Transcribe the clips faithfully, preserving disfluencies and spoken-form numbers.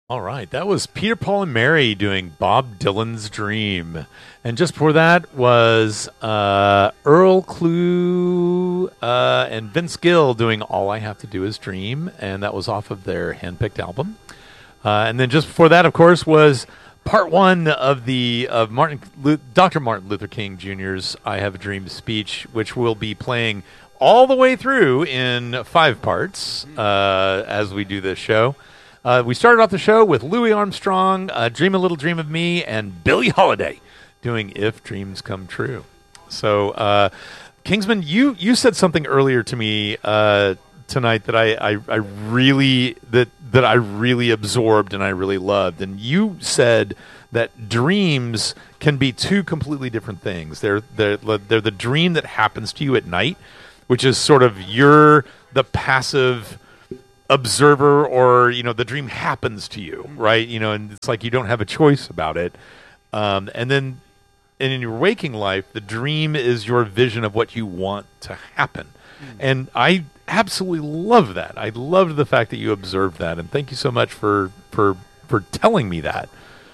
All right, that was Peter, Paul, and Mary doing Bob Dylan's Dream. And just before that was uh, Earl Clue uh, and Vince Gill doing All I Have to Do Is Dream, and that was off of their handpicked album. Uh, and then just before that, of course, was part one of the of Martin Doctor Martin Luther King Junior's I Have a Dream speech, which we'll be playing all the way through in five parts uh, as we do this show. Uh, we started off the show with Louis Armstrong, uh, Dream a Little Dream of Me, and Billie Holiday doing If Dreams Come True. So, uh, Kingsman, you, you said something earlier to me uh, tonight that I, I, I really that that I really absorbed and I really loved. And you said that dreams can be two completely different things. They're they're they're the dream that happens to you at night, which is sort of you're the passive observer, or you know the dream happens to you, right? You know, and it's like you don't have a choice about it. Um, and then, and in your waking life, the dream is your vision of what you want to happen. Mm. And I absolutely love that. I loved the fact that you observed that, and thank you so much for for for telling me that.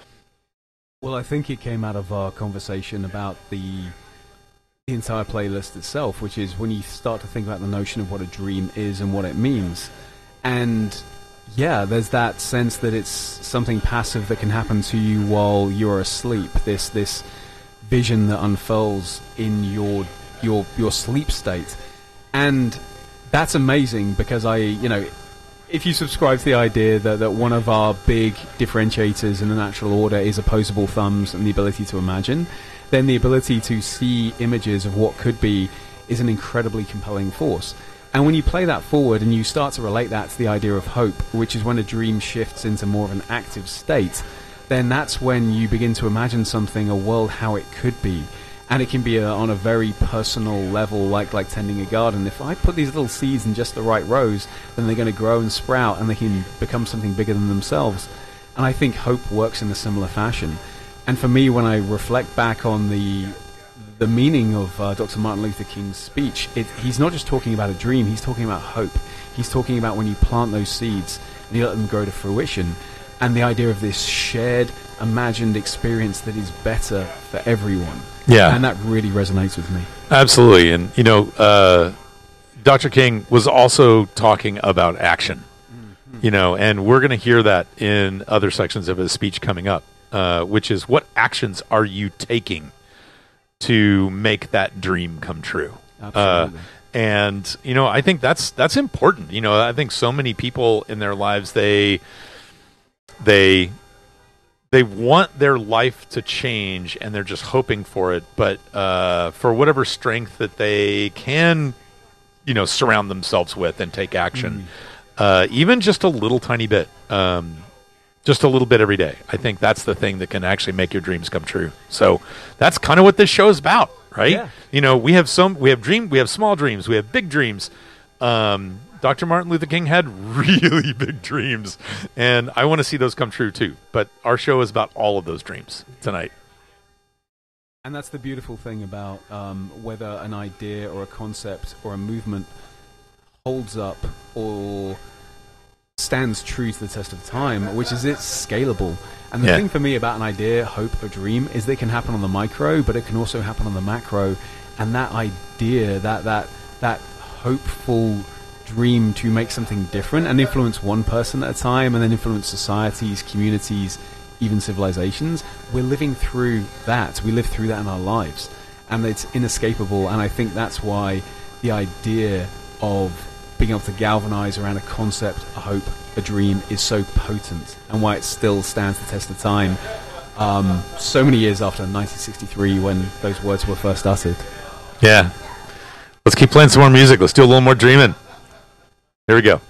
Well, I think it came out of our conversation about the the entire playlist itself, which is when you start to think about the notion of what a dream is and what it means. And yeah, there's that sense that it's something passive that can happen to you while you're asleep. This this vision that unfurls in your your your sleep state, and that's amazing because I, you know, if you subscribe to the idea that that one of our big differentiators in the natural order is opposable thumbs and the ability to imagine, then the ability to see images of what could be is an incredibly compelling force. And when you play that forward and you start to relate that to the idea of hope, which is when a dream shifts into more of an active state, then that's when you begin to imagine something, a world, how it could be. And it can be a, on a very personal level, like like tending a garden. If I put these little seeds in just the right rows, then they're going to grow and sprout, and they can become something bigger than themselves. And I think hope works in a similar fashion. And for me, when I reflect back on the the meaning of uh, Doctor Martin Luther King's speech, it, he's not just talking about a dream, he's talking about hope. He's talking about when you plant those seeds and you let them grow to fruition, and the idea of this shared, imagined experience that is better for everyone. Yeah. And that really resonates with me. Absolutely. And, you know, uh, Doctor King was also talking about action, mm-hmm. you know, and we're going to hear that in other sections of his speech coming up, uh, which is what actions are you taking to make that dream come true. Absolutely. Uh, and, you know, I think that's that's important. You know, I think so many people in their lives, they they they want their life to change and they're just hoping for it. But uh, for whatever strength that they can, you know, surround themselves with and take action, mm. uh, even just a little tiny bit, um, just a little bit every day. I think that's the thing that can actually make your dreams come true. So that's kind of what this show is about, right? Yeah. You know, we have some, we have dream, we have small dreams, we have big dreams. Um, Doctor Martin Luther King had really big dreams, and I want to see those come true too. But our show is about all of those dreams tonight. And that's the beautiful thing about um, whether an idea or a concept or a movement holds up or stands true to the test of time, which is it's scalable. And the yeah. thing for me about an idea, hope, or dream is they can happen on the micro, but it can also happen on the macro. And that idea, that that that hopeful dream to make something different and influence one person at a time and then influence societies, communities, even civilizations, we're living through that. We live through that in our lives. And it's inescapable. And I think that's why the idea of being able to galvanize around a concept, a hope, a dream is so potent, and why it still stands the test of time um, so many years after nineteen sixty-three when those words were first uttered. Yeah. Let's keep playing some more music. Let's do a little more dreaming. Here we go.